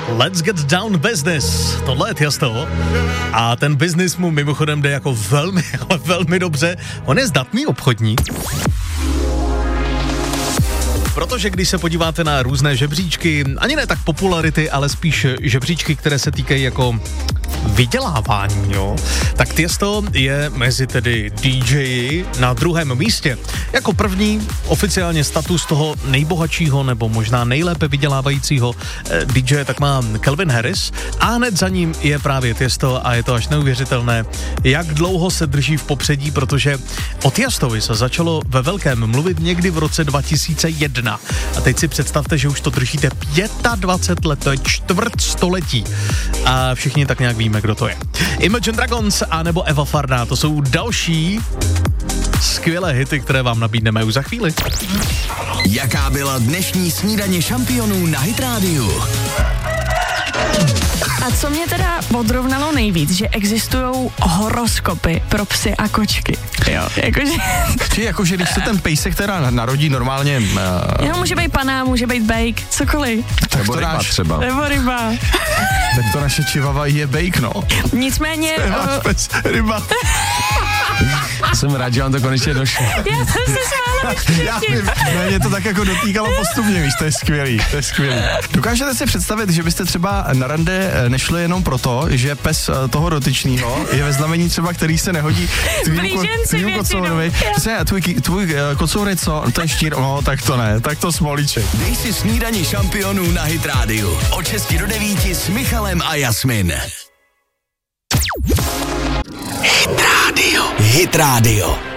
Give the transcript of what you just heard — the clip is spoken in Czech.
Let's get down business. Tohle je Tiesto. A ten business mu mimochodem jde jako velmi, ale velmi dobře. On je zdatný obchodník. Protože když se podíváte na různé žebříčky, ani ne tak popularity, ale spíš žebříčky, které se týkají jako vydělávání, jo, tak Tiesto je mezi tedy DJi na druhém místě. Jako první oficiálně status toho nejbohatšího nebo možná nejlépe vydělávajícího DJ tak má Calvin Harris a hned za ním je právě Tiesto a je to až neuvěřitelné, jak dlouho se drží v popředí, protože o Tiestovi se začalo ve velkém mluvit někdy v roce 2001. A teď si představte, že už to držíte 25 let, to je čtvrtstoletí. A všichni tak nějak víme, kdo to je. Imagine Dragons a nebo Eva Farná, to jsou další skvělé hity, které vám nabídneme už za chvíli. Jaká byla dnešní snídaně šampionů na Hit Radio? A co mě teda odrovnalo nejvíc, že existujou horoskopy pro psy a kočky. Jo, jakože když se ten pejsek teda narodí normálně... Jo, může být pana, může být bejk, cokoliv. Nebo ryba třeba. Nebo ryba. Tak to naše čivava je bejk, no. Nicméně... Ryba. Jsem rád, že vám to konečně došlo. Já jsem se smála. Mě to tak jako dotýkalo postupně, víš, to je skvělý. Dokážete si představit, že byste třeba na rande nešli jenom proto, že pes toho dotyčného je ve znamení třeba, který se nehodí tvýmu kocourovi. Tvůj kocour je co? To je štír, no tak to ne, tak to smolíček. Dej si snídaní šampionů na Hit Radio. Od 6 do 9 s Michalem a Jasmin. Hit Radio.